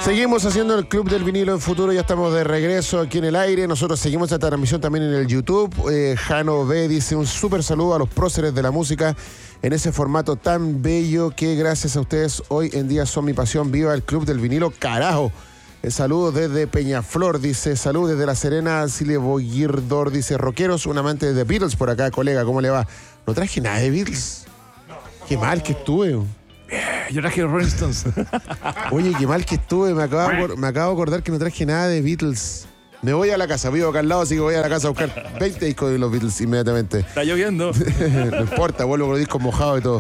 Seguimos haciendo el Club del Vinilo en Futuro, ya estamos de regreso aquí en el aire. Nosotros seguimos esta transmisión también en el YouTube. Jano B dice un súper saludo a los próceres de la música en ese formato tan bello que gracias a ustedes hoy en día son mi pasión. Viva el Club del Vinilo, carajo. Saludos desde Peñaflor, dice. Saludos desde La Serena, Silvia Bogirdor, dice. Rockeros, un amante de The Beatles por acá, colega, ¿cómo le va? No traje nada de Beatles. Qué mal que estuve. Yo traje los Rolling Stones. Oye, qué mal que estuve. Me acabo de acordar que no traje nada de Beatles. Me voy a la casa, vivo acá al lado, así que voy a la casa a buscar 20 discos de los Beatles inmediatamente. Está lloviendo. No importa, vuelvo con los discos mojados y todo.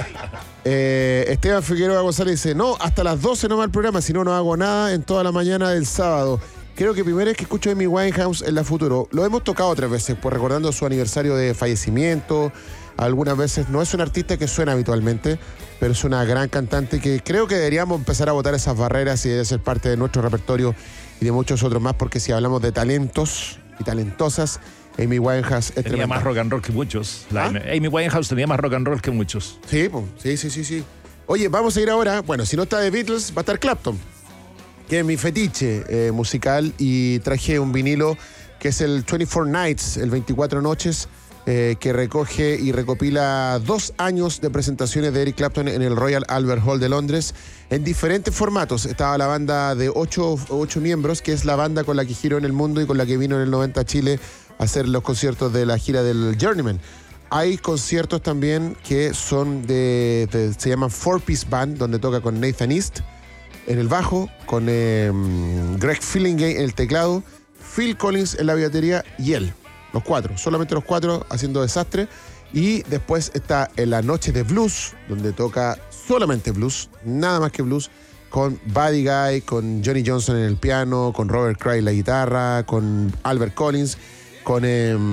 Esteban Figueroa González dice, no, hasta las 12 no va el programa, si no, no hago nada en toda la mañana del sábado. Creo que primera vez que escucho a Amy Winehouse en la Futuro. Lo hemos tocado 3 veces, pues recordando su aniversario de fallecimiento. Algunas veces no es un artista que suena habitualmente, pero es una gran cantante que creo que deberíamos empezar a botar esas barreras y debe ser parte de nuestro repertorio y de muchos otros más, porque si hablamos de talentos y talentosas, Amy Winehouse es Tenía tremenda. más rock and roll que muchos. ¿Ah? Amy Winehouse tenía más rock and roll que muchos. Sí, pues, sí. Oye, vamos a ir ahora, bueno, si no está de Beatles, va a estar Clapton, que es mi fetiche musical, y traje un vinilo que es el 24 Nights, el 24 noches, que recoge y recopila 2 años de presentaciones de Eric Clapton en el Royal Albert Hall de Londres en diferentes formatos. Estaba la banda de 8 miembros, que es la banda con la que giró en el mundo y con la que vino en el 90 a Chile a hacer los conciertos de la gira del Journeyman. Hay conciertos también que son se llaman 4-Piece Band, donde toca con Nathan East en el bajo, con Greg Fillingay en el teclado, Phil Collins en la batería y él. Los 4, solamente los 4 haciendo desastre. Y después está en la noche de blues, donde toca solamente blues, nada más que blues, con Buddy Guy, con Johnny Johnson en el piano, con Robert Cray en la guitarra, con Albert Collins, con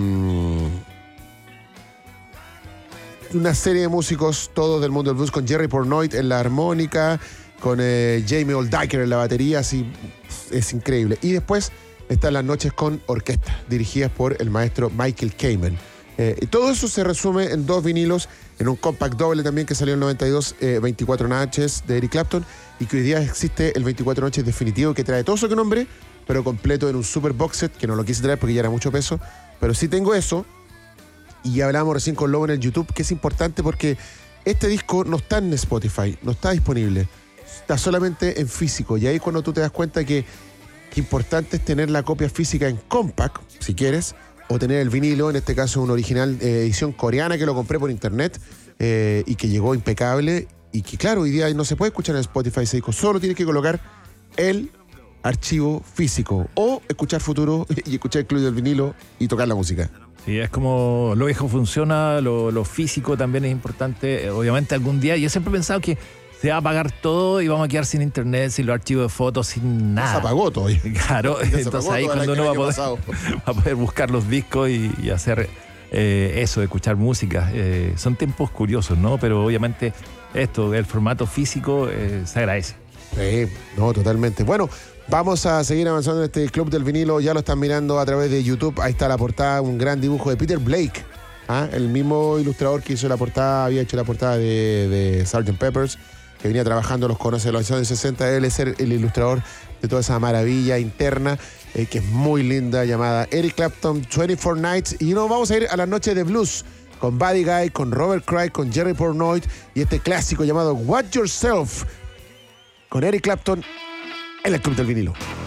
una serie de músicos, todos del mundo del blues, con Jerry Portnoy en la armónica, con Jamie Oldaker en la batería, así es increíble. Y después están las noches con orquesta, dirigidas por el maestro Michael Kamen. Y todo eso se resume en 2 vinilos, en un compact doble también que salió en el 92, 24 noches de Eric Clapton, y que hoy día existe el 24 noches definitivo, que trae todo eso que nombré, pero completo en un super box set, que no lo quise traer porque ya era mucho peso, pero sí tengo eso. Y ya hablábamos recién con Lobo en el YouTube, que es importante porque este disco no está en Spotify, no está disponible, está solamente en físico, y ahí cuando tú te das cuenta que importante es tener la copia física en compact, si quieres, o tener el vinilo, en este caso una original edición coreana que lo compré por internet y que llegó impecable, y que claro, hoy día no se puede escuchar en Spotify ese disco, solo tienes que colocar el archivo físico o escuchar Futuro y escuchar el Club del Vinilo y tocar la música. Sí, es como lo viejo funciona, lo físico también es importante. Obviamente algún día, yo siempre he pensado que se va a apagar todo y vamos a quedar sin internet, sin los archivos de fotos, sin nada. Se apagó todo. Claro, entonces ahí cuando uno va a poder buscar los discos y hacer eso, escuchar música. Son tiempos curiosos, ¿no? Pero obviamente esto, el formato físico, se agradece. Sí, no, totalmente. Bueno, vamos a seguir avanzando en este Club del Vinilo. Ya lo están mirando a través de YouTube. Ahí está la portada, un gran dibujo de Peter Blake. El mismo ilustrador que hizo la portada, había hecho la portada de Sgt. Pepper's, que venía trabajando los conos de los años 60. Él es el ilustrador de toda esa maravilla interna, que es muy linda, llamada Eric Clapton 24 Nights. Y nos vamos a ir a las noches de blues con Buddy Guy, con Robert Cray, con Jerry Portnoy y este clásico llamado Watch Yourself con Eric Clapton en el Club del Vinilo.